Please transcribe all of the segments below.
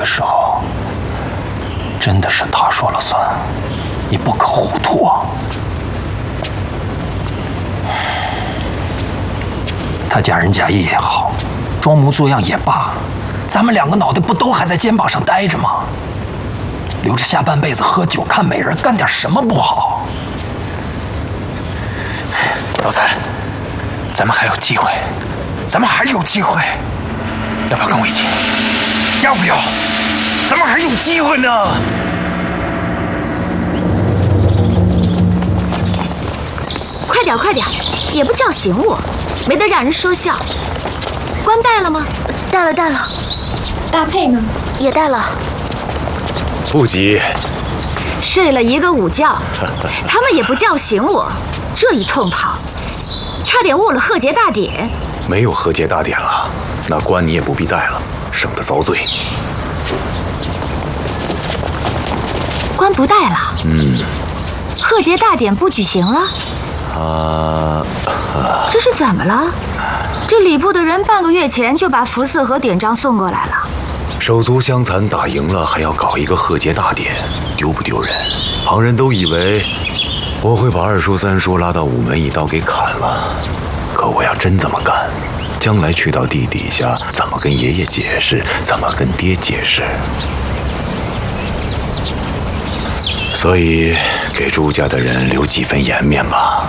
时候，真的是他说了算，你不可糊涂啊！他假仁假义也好，装模作样也罢，咱们两个脑袋不都还在肩膀上待着吗？留着下半辈子喝酒看美人，干点什么不好？老三，咱们还有机会，咱们还有机会，要不要跟我一起？要不要？咱们还有机会呢！ 快点，快点，也不叫醒我，没得让人说笑。冠带了吗？ 带了，带了。大佩呢？ 也带了。 不急。 睡了一个午觉，他们也不叫醒我，这一通跑，差点误了贺节大典。 没有贺节大典了，那冠你也不必带了，省得遭罪。 冠不带了？贺节大典不举行了？这是怎么了？这礼部的人半个月前就把福色和典章送过来了。 手足相残打赢了，还要搞一个贺节大典，丢不丢人？旁人都以为我会把二叔三叔拉到午门一刀给砍了，可我要真这么干，将来去到地底下，怎么跟爷爷解释？怎么跟爹解释？所以给朱家的人留几分颜面吧。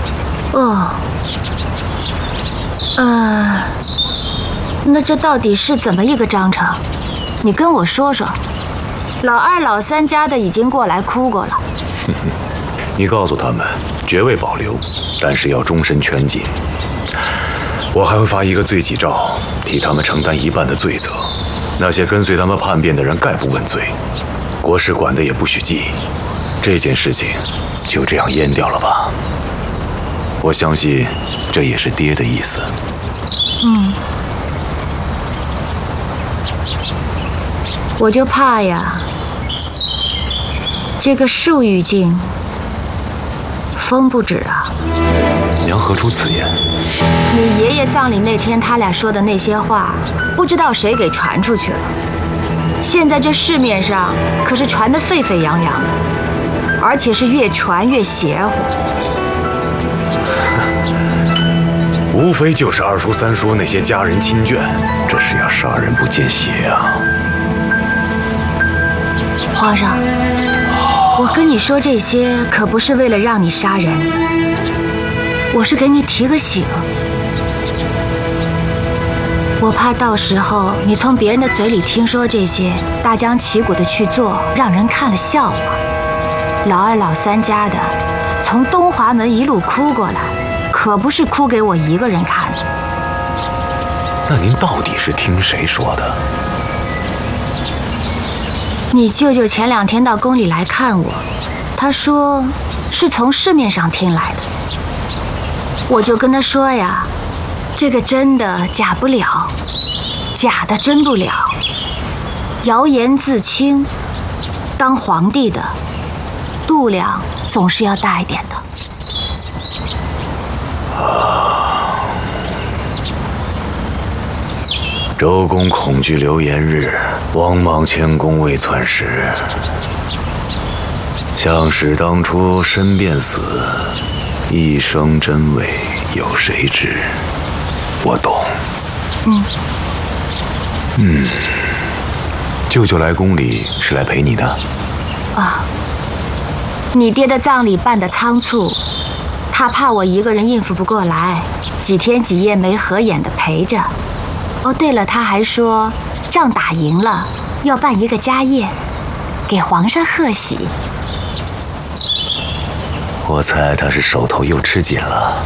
那这到底是怎么一个章程？你跟我说说。老二、老三家的已经过来哭过了。 你告诉他们，爵位保留，但是要终身圈禁。我还会发一个罪己诏，替他们承担一半的罪责。那些跟随他们叛变的人概不问罪，国事管的也不许记。这件事情就这样淹掉了吧。我相信这也是爹的意思。 我就怕呀，这个树欲静，风不止啊。 娘何出此言？ 你爷爷葬礼那天他俩说的那些话，不知道谁给传出去了。现在这市面上可是传得沸沸扬扬的，而且是越传越邪乎。 无非就是二叔三叔那些家人亲眷，这是要杀人不见血啊！ 皇上，我跟你说这些可不是为了让你杀人，我是给你提个醒。我怕到时候你从别人的嘴里听说这些，大张旗鼓的去做，让人看了笑话。老二、老三家的从东华门一路哭过来，可不是哭给我一个人看的。 那您到底是听谁说的？ 你舅舅前2天到宫里来看我，他说是从市面上听来的。我就跟他说呀，这个真的假不了，假的真不了，谣言自轻，当皇帝的度量总是要大一点的。 周公恐惧流言日，王莽谦恭未篡时。相使当初身便死，一生真伪有谁知？我懂。舅舅来宫里是来陪你的。 你爹的葬礼办得仓促，他怕我一个人应付不过来，几天几夜没合眼的陪着。对了，他还说仗打赢了要办一个家宴，给皇上贺喜。 我猜他是手头又吃紧了。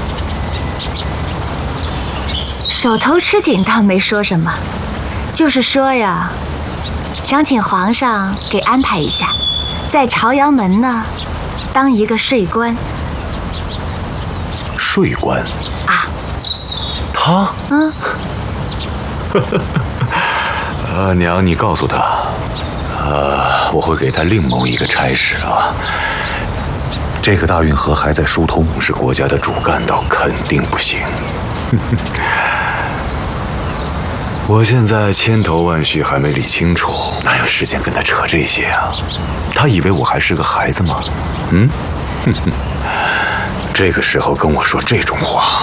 手头吃紧倒没说什么，就是说呀，想请皇上给安排一下，在朝阳门呢当一个税官。 税官啊？ 他？娘，你告诉他，我会给他另谋一个差事啊。这个大运河还在疏通，是国家的主干道，肯定不行。 我现在千头万绪还没理清楚，哪有时间跟他扯这些啊？他以为我还是个孩子吗？这个时候跟我说这种话。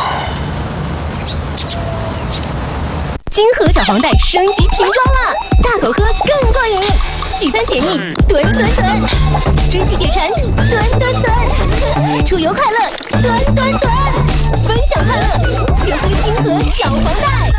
金河小黄袋升级瓶装了，大口喝更过瘾，聚餐解腻，吨吨吨，追剧解馋，吨吨吨，出游快乐，吨吨吨，分享快乐，就喝金河小黄袋。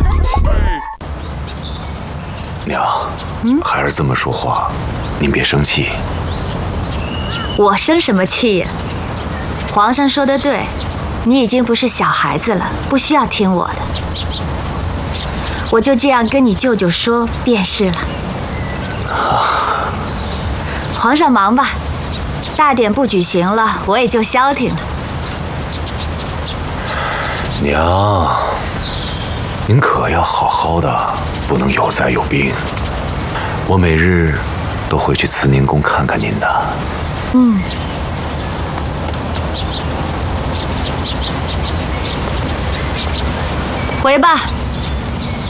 娘，孩儿这么说话，您别生气。 我生什么气呀？皇上说的对，你已经不是小孩子了，不需要听我的。我就这样跟你舅舅说便是了。皇上忙吧，大典不举行了，我也就消停了。 娘，您可要好好的，不能有灾有病。我每日都会去慈宁宫看看您的。 回吧。